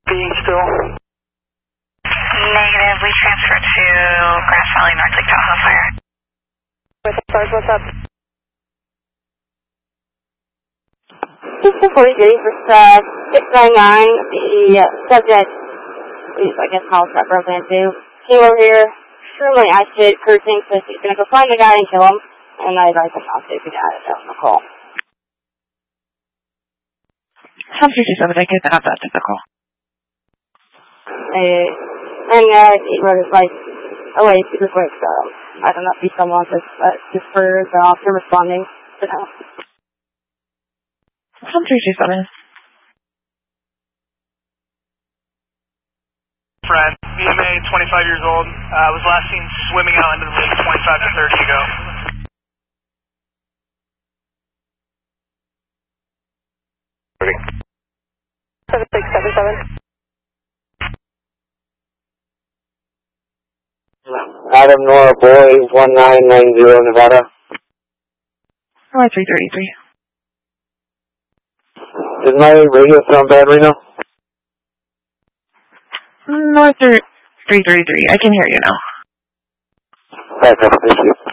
Being still. Negative. We transferred to Grass Valley, North Lake Tahoe Fire. What's up? This is 43 for 699. The subject is, I guess, house that broke into. Came over here, extremely agitated, cursing, so he's going to go find the guy and kill him. And I advised him not to if he got it. That was my call. Some 57, I get that. That's typical. And it was like, oh wait, super quick, so I don't know if he still wants this, but just for the officer responding to that. Some 327. Friend, BMA, 25 years old, was last seen swimming out into the lake 25 to 30 ago. Ready. 7677. Adam Nora Boys, 1990 Nevada. Oh, 333. Is my radio sound bad right now? North 333. I can hear you now. Thank you.